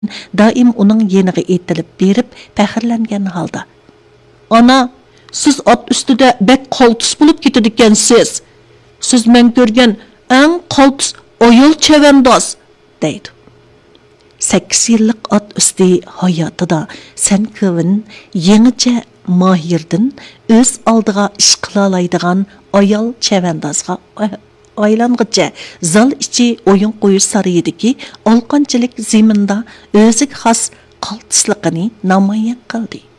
doim uning yeniga etilib berib, faxrlangan holda. Ana, siz ot ustida bek qaltis bo'lib ketadigansiz. Siz men ko'rgan eng qaltis ayol chavandoz, deydi. 8 yillik ot usti hayotida sen kövün yenicha mahirdan o'z oldiga ish qila oladigan ayol chavandozga aylanğıca zal içi oyun qo'yish sarayidagi olqanchilik zeminda o'ziga xos qaltisligini namoyon qildi.